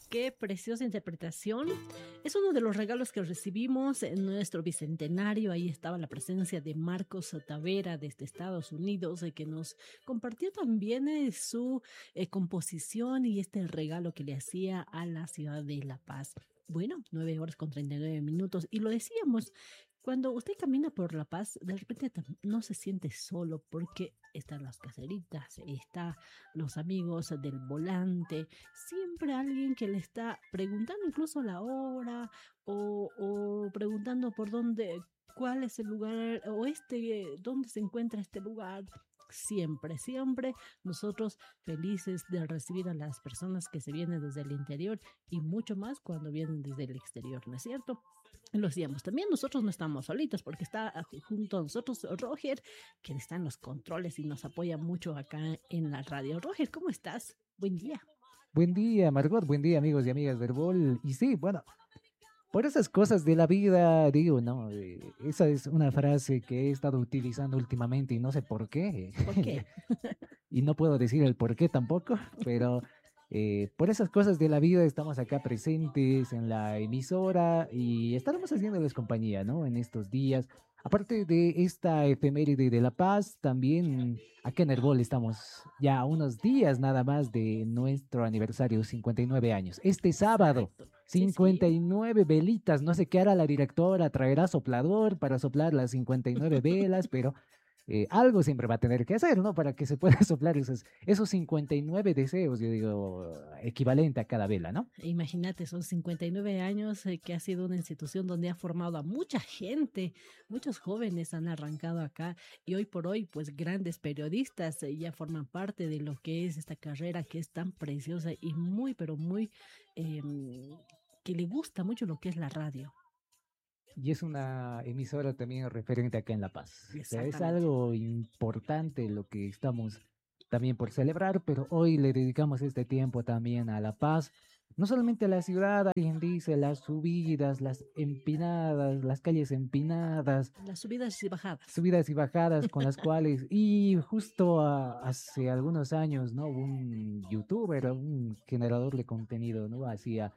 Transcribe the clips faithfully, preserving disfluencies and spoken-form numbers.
qué preciosa interpretación. Es uno de los regalos que recibimos en nuestro bicentenario. Ahí estaba la presencia de Marcos Tavera desde Estados Unidos, eh, que nos compartió también eh, su eh, composición y este regalo que le hacía a la ciudad de La Paz. Bueno, nueve horas con treinta y nueve minutos. Y lo decíamos, cuando usted camina por La Paz, de repente tam- no se siente solo porque están las caseritas, está los amigos del volante, siempre alguien que le está preguntando incluso la hora o, o preguntando por dónde, cuál es el lugar o este, dónde se encuentra este lugar. Siempre, siempre nosotros felices de recibir a las personas que se vienen desde el interior y mucho más cuando vienen desde el exterior, ¿no es cierto? Lo decíamos, también nosotros no estamos solitos porque está junto a nosotros Roger, que está en los controles y nos apoya mucho acá en la radio. Roger, ¿cómo estás? Buen día. Buen día, Margot, buen día, amigos y amigas del Bol. Y sí, bueno, por esas cosas de la vida, digo, ¿no? Eh, esa es una frase que he estado utilizando últimamente y no sé por qué. ¿Por qué? Y no puedo decir el por qué tampoco, pero eh, por esas cosas de la vida estamos acá presentes en la emisora y estaremos haciéndoles compañía, ¿no? En estos días. Aparte de esta efeméride de La Paz, también acá en Herbol estamos ya a unos días nada más de nuestro aniversario, cincuenta y nueve años. Este sábado, Exacto. Sí, cincuenta sí. y nueve velitas, no sé qué hará la directora, traerá soplador para soplar las cincuenta y nueve velas, pero eh, algo siempre va a tener que hacer, ¿no? Para que se pueda soplar esos, esos cincuenta y nueve deseos, yo digo, equivalente a cada vela, ¿no? Imagínate, son cincuenta y nueve años eh, que ha sido una institución donde ha formado a mucha gente, muchos jóvenes han arrancado acá y hoy por hoy, pues grandes periodistas eh, ya forman parte de lo que es esta carrera que es tan preciosa y muy, pero muy, eh, que le gusta mucho lo que es la radio. Y es una emisora también referente acá en La Paz. O sea, es Exactamente. algo importante lo que estamos también por celebrar, pero hoy le dedicamos este tiempo también a La Paz. No solamente a la ciudad, alguien dice las subidas, las empinadas, las calles empinadas, Las subidas y bajadas. subidas y bajadas con las cuales, y justo a- hace algunos años, ¿no? Un youtuber, un generador de contenido, ¿no? Hacía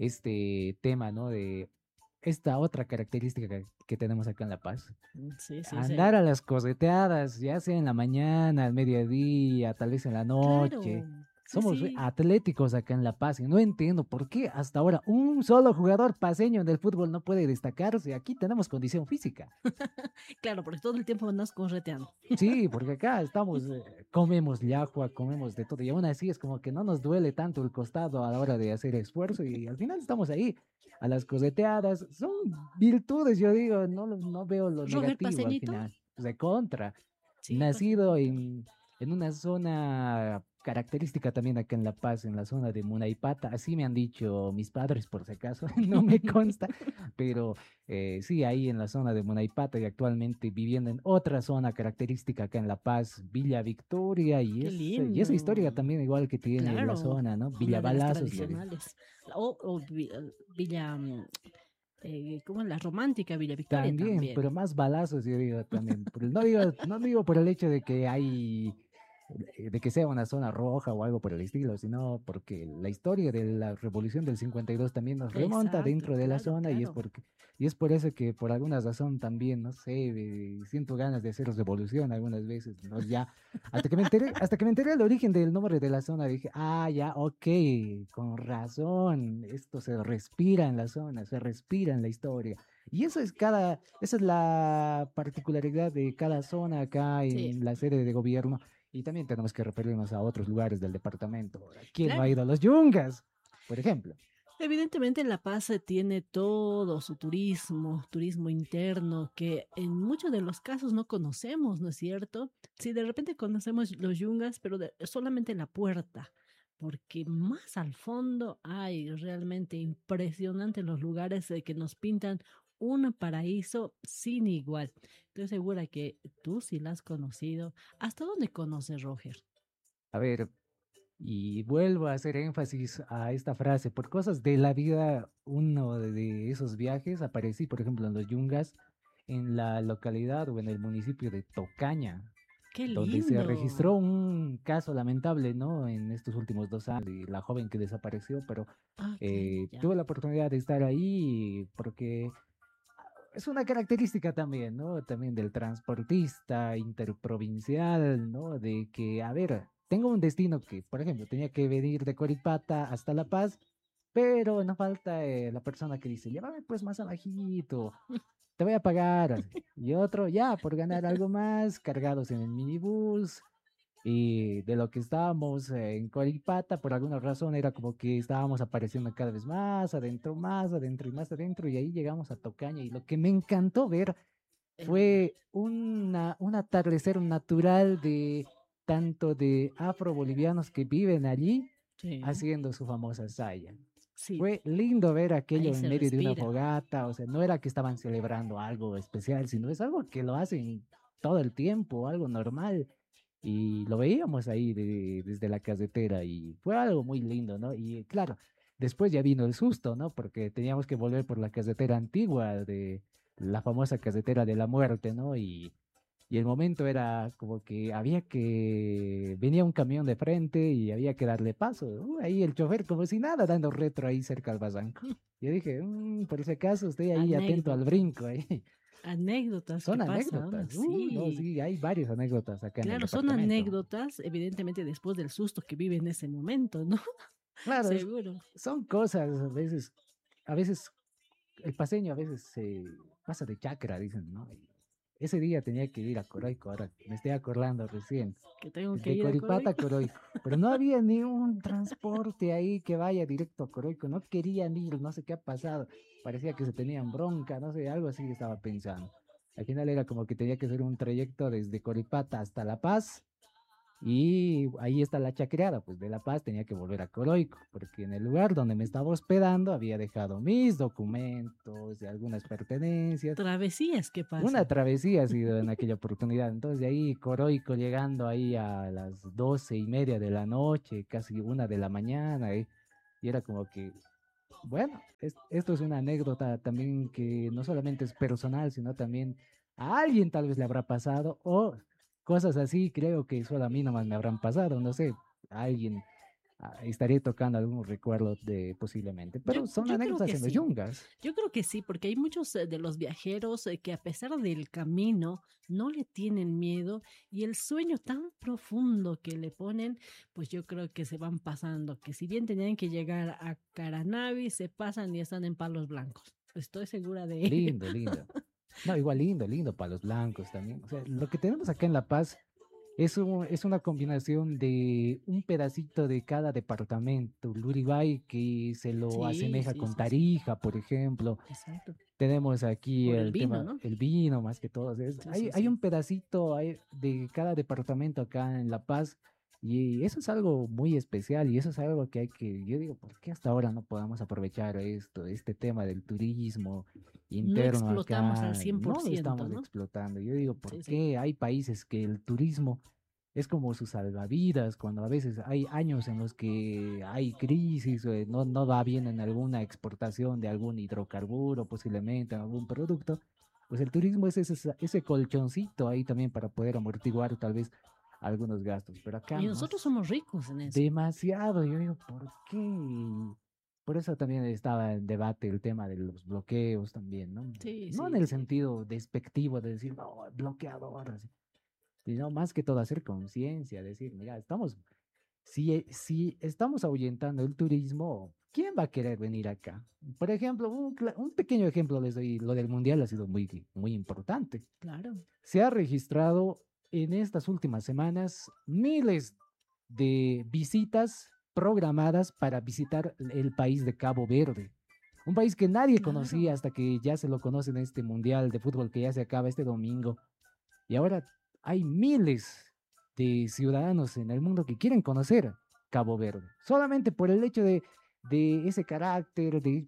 este tema, ¿no? De esta otra característica que, que tenemos acá en La Paz. Mm, sí, sí, Andar sí. a las correteadas, ya sea en la mañana, al mediodía, tal vez en la noche. Claro, sí, Somos re- sí. atléticos acá en La Paz y no entiendo por qué hasta ahora un solo jugador paseño del fútbol no puede destacarse. Aquí tenemos condición física. Claro, porque todo el tiempo andas correteando. Sí, porque acá estamos, eh, comemos llajua, comemos de todo, y aún así es como que no nos duele tanto el costado a la hora de hacer esfuerzo, y al final estamos ahí, a las coseteadas. Son virtudes, yo digo, no, lo- no veo lo Roger negativo al Paseñito. final. De contra, Sí, nacido Paseñito. en, en una zona característica también acá en La Paz, en la zona de Munaipata, así me han dicho mis padres, por si acaso, no me consta, pero eh, sí, ahí en la zona de Munaipata y actualmente viviendo en otra zona característica acá en La Paz, Villa Victoria, y, Qué es, y esa historia lindo. también igual que tiene la Claro, zona, ¿no? Villa una de las Balazos, le digo. tradicionales. O, o Vi- eh, Villa, mm, eh, ¿cómo es? La romántica Villa Victoria También, también. pero más balazos, yo digo también. Pero no digo, no digo por el hecho de que hay, eh, de que sea una zona roja o algo por el estilo, sino porque la historia de la revolución del cincuenta y dos también nos remonta Exacto, dentro de la claro, zona y es claro. porque, y es por eso que por alguna razón también, no sé, eh, siento ganas de hacer revolución algunas veces, ¿no? Ya, hasta que me enteré, hasta que me enteré del origen del nombre de la zona, dije, ah, ya, ok, con razón, esto se respira en la zona, se respira en la historia. Y eso es cada, esa es la particularidad de cada zona acá Sí, en la sede de gobierno. Y también tenemos que referirnos a otros lugares del departamento. ¿Quién no ha claro. ido a los Yungas, por ejemplo? Evidentemente La Paz eh, tiene todo su turismo, turismo interno, que en muchos de los casos no conocemos, ¿no es cierto? Si de repente conocemos los yungas, pero de- solamente la puerta, porque más al fondo hay realmente impresionante los lugares eh, que nos pintan un paraíso sin igual. Estoy segura que tú sí la has conocido. ¿Hasta dónde conoces, Roger? A ver, y vuelvo a hacer énfasis a esta frase. Por cosas de la vida, uno de esos viajes aparecí, por ejemplo, en los Yungas, en la localidad o en el municipio de Tocaña. Qué donde se registró lindo. un caso lamentable, ¿no? En estos últimos dos años, de la joven que desapareció, pero Ok, eh, ya. tuve la oportunidad de estar ahí porque es una característica también, ¿no? También del transportista interprovincial, ¿no? De que, a ver, tengo un destino que, por ejemplo, tenía que venir de Coripata hasta La Paz, pero no falta eh, la persona que dice, llévame pues más abajito, te voy a pagar. Así. Y otro, ya, por ganar algo más, cargados en el minibús. Y de lo que estábamos eh, en Coripata, por alguna razón era como que estábamos apareciendo cada vez más adentro, más adentro y más adentro. Y ahí llegamos a Tocaña. Y lo que me encantó ver Era, fue una, un atardecer natural de tanto de afrobolivianos que viven allí sí, haciendo su famosa saya. sí, Fue lindo ver ahí aquello en se medio de una respira. fogata, o sea, no era que estaban celebrando algo especial, sino es algo que lo hacen todo el tiempo, algo normal. Y lo veíamos ahí de- desde la carretera y fue algo muy lindo, ¿no? Y claro, después ya vino el susto, ¿no? Porque teníamos que volver por la carretera antigua de la famosa carretera de la muerte, ¿no? Y y el momento era como que había que, venía un camión de frente y había que darle paso. Uh, ahí el chofer como si nada, dando retro ahí cerca al barranco. Yo dije, "Mm, por si acaso estoy ahí atento al Anécdotas, brinco ahí". anécdotas Son que anécdotas. pasan, Uh, no, sí. sí, hay varias anécdotas acá en el Claro, son departamento. anécdotas, evidentemente después del susto que vive en ese momento, ¿no? Claro, es- Seguro. son cosas a veces, a veces el paseño a veces se pasa de chakra, dicen, ¿no? Y ese día tenía que ir a Coroico, ahora me estoy acordando recién. Que tengo que De ir a Coripata a Coroico. Coroico. Pero no había ni un transporte ahí que vaya directo a Coroico. No querían ir, no sé qué ha pasado. Parecía que se tenían bronca, no sé, algo así estaba pensando. Al final era como que tenía que ser un trayecto desde Coripata hasta La Paz y ahí está la chacreada, pues de La Paz tenía que volver a Coroico, porque en el lugar donde me estaba hospedando había dejado mis documentos y algunas pertenencias. Travesías que Una pasan. travesía ha sido en aquella oportunidad. Entonces de ahí Coroico llegando ahí a las doce y media de la noche, casi una de la mañana, eh, y era como que, bueno, es- esto es una anécdota también que no solamente es personal, sino también a alguien tal vez le habrá pasado, o cosas así, creo que solo a mí nomás me habrán pasado, no sé, a alguien ah, estaré tocando algún recuerdo de posiblemente, Yo, pero son yo creo anécdotas que en los sí. yungas. Yo creo que sí, porque hay muchos eh, de los viajeros eh, que a pesar del camino no le tienen miedo y el sueño tan profundo que le ponen, pues yo creo que se van pasando, que si bien tenían que llegar a Caranavi, se pasan y están en Palos Blancos. Estoy segura de ello. Lindo, lindo. No, igual lindo, lindo para los blancos también. O sea, lo que tenemos acá en La Paz es, un- es una combinación de un pedacito de cada departamento. Luribay, que se lo Sí, asemeja sí, con sí, sí. Tarija, por ejemplo. Exacto. Tenemos aquí Por el el vino, tema, ¿no? el vino más que todo. O sea, es- Sí, hay, sí, hay sí. un pedacito hay de cada departamento acá en La Paz y eso es algo muy especial y eso es algo que hay que, yo digo, ¿por qué hasta ahora no podamos aprovechar esto, este tema del turismo No interno explotamos al acá? cien por No lo ciento, estamos ¿no? explotando. Yo digo, ¿por Sí, sí. qué hay países que el turismo es como su salvavidas cuando a veces hay años en los que hay crisis, eh, no, no va bien en alguna exportación de algún hidrocarburo, posiblemente en algún producto, pues el turismo es ese, ese colchoncito ahí también para poder amortiguar tal vez algunos gastos, pero acá Y no nosotros es somos ricos en eso. demasiado, yo digo, ¿por qué? Por eso también estaba en debate el tema de los bloqueos también, ¿no? Sí, No en sí, el sí. sentido despectivo de decir, no, bloqueador, así, sino más que todo hacer conciencia, decir, mira, estamos, si, e- si estamos ahuyentando el turismo, ¿quién va a querer venir acá? Por ejemplo, un, cla- un pequeño ejemplo les doy, lo del mundial ha sido muy, muy importante. Claro. Se ha registrado en estas últimas semanas miles de visitas programadas para visitar el país de Cabo Verde. Un país que nadie conocía Claro. hasta que ya se lo conoce en este mundial de fútbol que ya se acaba este domingo. Y ahora hay miles de ciudadanos en el mundo que quieren conocer Cabo Verde, solamente por el hecho de, de ese carácter, de,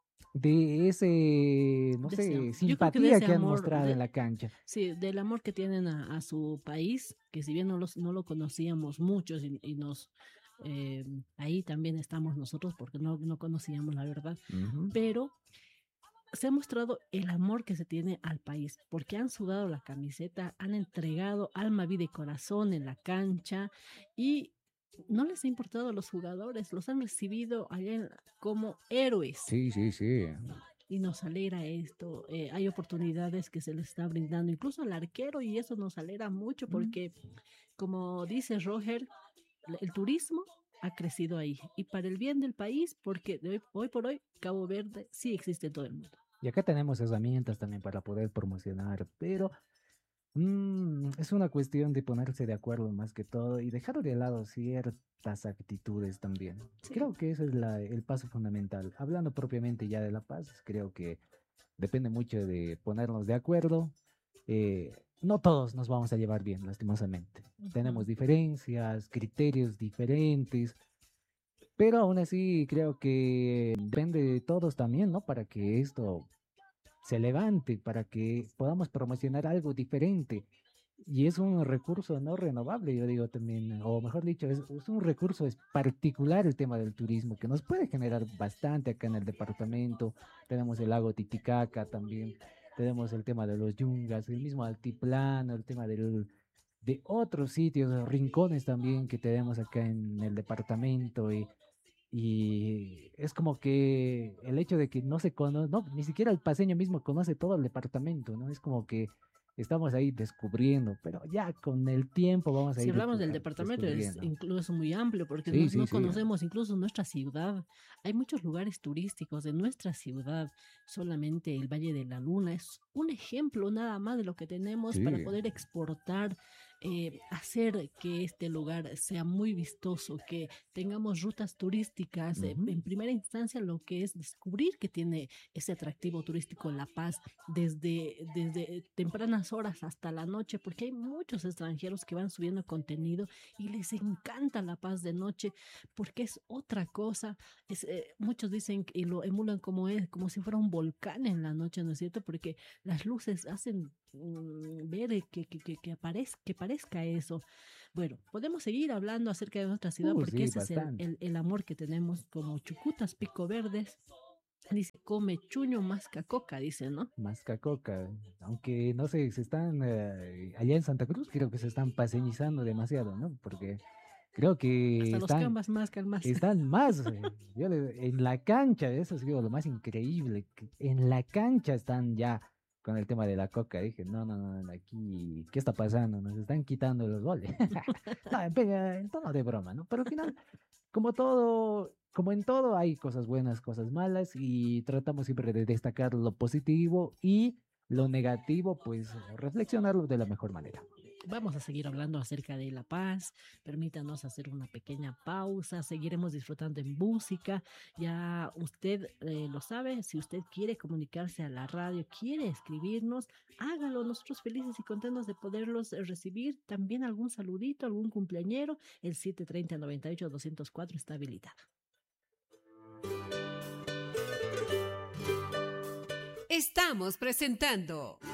de ese, no De ese sé, am- yo creo que de simpatía ese que han amor, mostrado en de, la cancha. sí, del amor que tienen a, a su país, que si bien no, los, no lo conocíamos muchos y, y nos, eh, ahí también estamos nosotros porque no, no conocíamos la verdad, Ujú. pero se ha mostrado el amor que se tiene al país, porque han sudado la camiseta, han entregado alma, vida y corazón en la cancha y no les ha importado a los jugadores, los han recibido allá en- como héroes Sí, sí, sí. y nos alegra esto. Eh, hay oportunidades que se les está brindando incluso al arquero y eso nos alegra mucho Mm. porque, como dice Roger, el turismo ha crecido ahí y para el bien del país, porque de hoy, hoy por hoy Cabo Verde sí existe en todo el mundo. Y acá tenemos herramientas también para poder promocionar, pero mm, es una cuestión de ponerse de acuerdo más que todo y dejar de lado ciertas actitudes también. Sí. Creo que ese es la- el paso fundamental. Hablando propiamente ya de la paz, creo que depende mucho de ponernos de acuerdo. Eh, no todos nos vamos a llevar bien, lastimosamente. Ujú. Tenemos diferencias, criterios diferentes, pero aún así creo que depende de todos también, ¿no? Para que esto se levante, para que podamos promocionar algo diferente. Y es un recurso no renovable, yo digo también, o mejor dicho, es, es un recurso es particular el tema del turismo, que nos puede generar bastante acá en el departamento. Tenemos el lago Titicaca también, tenemos el tema de los yungas, el mismo altiplano, el tema del, de otros sitios, rincones también que tenemos acá en el departamento. Y y es como que el hecho de que no se conoce, no, ni siquiera el paseño mismo conoce todo el departamento, ¿no? Es como que estamos ahí descubriendo, pero ya con el tiempo vamos a Si ir hablamos descu- del a- departamento es descubriendo. incluso muy amplio porque no, Sí, sí, no sí. conocemos incluso nuestra ciudad. Hay muchos lugares turísticos de nuestra ciudad. Solamente el Valle de la Luna es un ejemplo nada más de lo que tenemos para Sí. poder exportar, eh, hacer que este lugar sea muy vistoso, que tengamos rutas turísticas. Eh, Ujú. en primera instancia, lo que es descubrir que tiene ese atractivo turístico La Paz desde, desde tempranas horas hasta la noche, porque hay muchos extranjeros que van subiendo contenido y les encanta La Paz de noche, porque es otra cosa. Es, eh, muchos dicen y lo emulan como es, como si fuera un volcán en la noche, ¿no es cierto? Porque las luces hacen mm, ver eh, que, que, que, que, aparezca, que parezca eso. Bueno, podemos seguir hablando acerca de nuestra ciudad Uh, porque sí, ese es el, bastante. el, el amor que tenemos como Chucutas Pico Verdes. Dice, come chuño masca coca, dice, ¿no? Mascacoca, aunque no sé, se están eh, allá en Santa Cruz, creo que se están paseñizando demasiado, ¿no? Porque creo que Hasta los están, cambas mascan más. están más, eh, yo le- en la cancha, eso ha sido lo más increíble, que en la cancha están ya con el tema de la coca. Dije, no, no, no, no, aquí, ¿qué está pasando? Nos están quitando los goles. No, en, pe- en tono de broma, ¿no? Pero al final, como todo, como en todo, hay cosas buenas, cosas malas, y tratamos siempre de destacar lo positivo y lo negativo, pues reflexionarlo de la mejor manera. Vamos a seguir hablando acerca de La Paz. Permítanos hacer una pequeña pausa. Seguiremos disfrutando en música. Ya usted eh, lo sabe. Si usted quiere comunicarse a la radio, quiere escribirnos, hágalo. Nosotros felices y contentos de poderlos eh, recibir. También algún saludito, algún cumpleañero. El siete treinta noventa y ocho doscientos cuatro está habilitado. Estamos presentando